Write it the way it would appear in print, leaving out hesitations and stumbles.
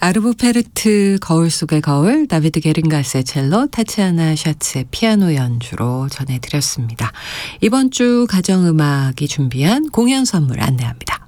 아르보 페르트 거울 속의 거울, 다비드 게링가스의 첼로, 타치아나 샤츠의 피아노 연주로 전해드렸습니다. 이번 주 가정음악이 준비한 공연 선물 안내합니다.